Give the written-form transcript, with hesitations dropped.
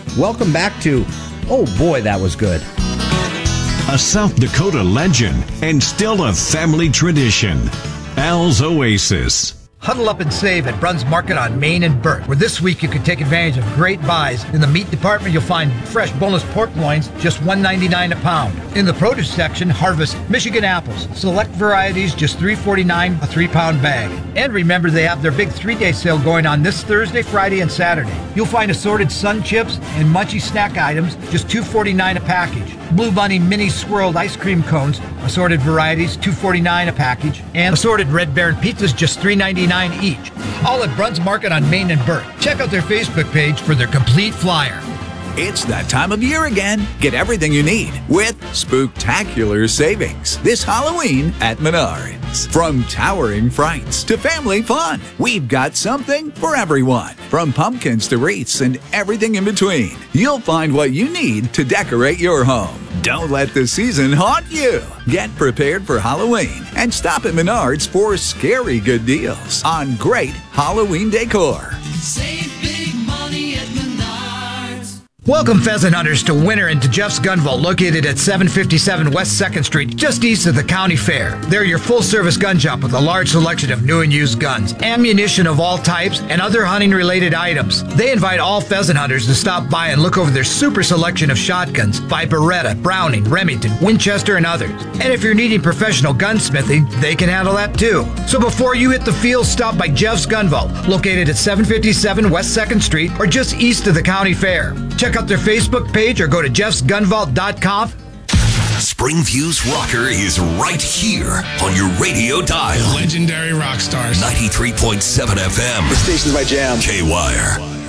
Welcome back to, oh boy, that was good. A South Dakota legend and still a family tradition. Al's Oasis. Huddle up and save at Bruns Market on Main and Burke, where this week you can take advantage of great buys. In the meat department, you'll find fresh boneless pork loins, just $1.99 a pound. In the produce section, harvest Michigan apples. Select varieties, just $3.49 a 3-pound bag. And remember, they have their big 3-day sale going on this Thursday, Friday, and Saturday. You'll find assorted Sun Chips and Munchie snack items, just $2.49 a package. Blue Bunny mini swirled ice cream cones, assorted varieties, $2.49 a package. And assorted Red Baron pizzas, just $3.99 each. All at Bruns Market on Main and Burke. Check out their Facebook page for their complete flyer. It's that time of year again. Get everything you need with spooktacular savings this Halloween at Menards. From towering frights to family fun, we've got something for everyone. From pumpkins to wreaths and everything in between, you'll find what you need to decorate your home. Don't let the season haunt you. Get prepared for Halloween and stop at Menards for scary good deals on great Halloween decor. Save big money at Menards. Welcome, pheasant hunters, to winter and to Jeff's Gun Vault, located at 757 West 2nd Street, just east of the county fair. They're your full-service gun shop with a large selection of new and used guns, ammunition of all types, and other hunting-related items. They invite all pheasant hunters to stop by and look over their super selection of shotguns by Beretta, Browning, Remington, Winchester, and others. And if you're needing professional gunsmithing, they can handle that too. So before you hit the field, stop by Jeff's Gun Vault, located at 757 West 2nd Street, or just east of the county fair. Check out their Facebook page or go to jeffsgunvault.com. Springview's Rocker is right here on your radio dial. Legendary rock stars. 93.7 FM. The station's my jam. K-Wire.